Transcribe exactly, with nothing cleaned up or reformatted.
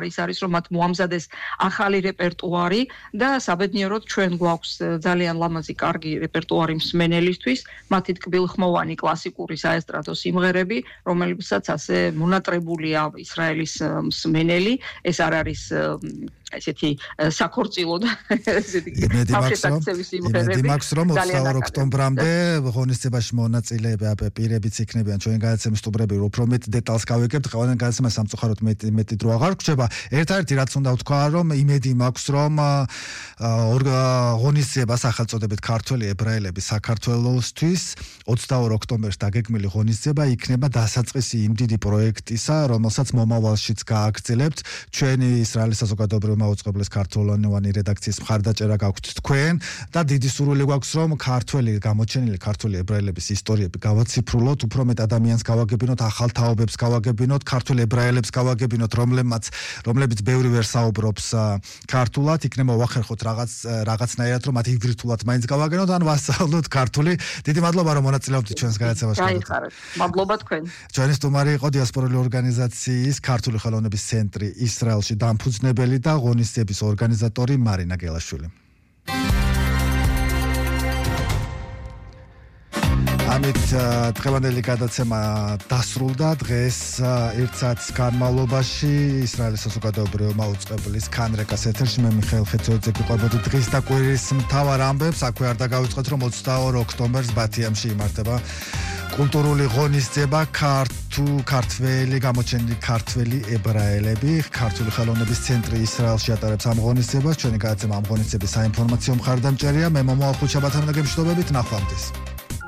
ის არის რომ მათ მოამზადეს ახალი რეპერტუარი და საბედნიეროდ ჩვენ გვაქვს ძალიან ლამაზი კარგი რეპერტუარი მსმენელისთვის, მათი ტკბილხმოვანი კლასიკური საესტრადო სიმღერები, რომელსაც ასე მონატრებულია ისრაელის მსმენელი, ეს არ არის ესეთი საქორწილო და ესეთი თავშესაცემის სიმღერები. იმედი მაქვს რომ ოცდაორი ოქტომბრამდე ღონისძიებაში მონაწილეები პირებიც იქნებიან ჩვენ გადაცემის სტუმრები, უფრო მეტ დეტალს გავიგებთ, ყველგან გადაცემა სამწუხაროდ მეტი მეტი დრო აღარ გვჭირდება. ერთ-ერთი რაც უნდა ვთქვა, რომ იმედი მაქვს რომ ღონისძიება სახელწოდებით ქართველი ებრაელები საქართველოსთვის ოცდაორი ოქტომბერს დაგეგმილი ღონისძიება იქნება დასაწყისი იმ დიდი პროექტისა, რომელსაც მომავალშიც გააგრძელებთ. ჩვენი ისრაელის საზოგადოებრივი მაუწყებლობის ქართულენოვანი რედაქციის მხარდაჭერა გაქვთ თქვენ და დიდი სურვილი გვაქვს რომ ქართველი გამოჩენილი ქართული ებრაელების ისტორიები გავაციფრულოთ, უფრო მეტ ადამიანს გავაგებინოთ, ახალ თაობებს გავაგებინოთ, ქართულ ებრაელებს გავაგებინოთ, რომლებმაც რომლებიც ბევრი ვერ საუბრობს ქართულად, იქნება ვახერხოთ რაღაც რაღაცნაირად რომ მათ ივრიტულად მაინც გავაგენოთ, ან ვასწავლოთ ქართული. დიდი მადლობა რომ მონაწილეობდით ჩვენს გადაცემაში. გაიხარეთ. მადლობა თქვენ. ჩვენი სტუმარი იყო დიასპორული ორგანიზაციის ქართული ხელოვნების ცენტრი ისრაელში დამფუძნებელი და ღონისძიების ორგანიზატორი მარინა გელაშვილი. ამით დღევანდელი გადაცემა დასრულდა. დღეს ერთ საათის განმავლობაში ისრაელის საზოგადოებრივი მაუწყებლის ქან-რეკას ეთერში მე მიხეილ ხეცოიძე გიყვებოდი დღის და კვირის მთავარ ამბებს. აქვე არ დაგავიწყოთ რომ ოცდაორი ოქტომბერს ბათიამში იმართება კულტურული ღონისძიება ქართუ ქართველი გამოჩენილი ქართველი ებრაელები. ქართული ხელოვნების ცენტრი ისრაელში ატარებს ამ ღონისძიებას. ჩვენი გადაცემა ამ ღონისძიების საინფორმაციო მხარდამჭერია. მე მომავალ ხუთშაბათამდე გემშვიდობებით, ნახვამდის.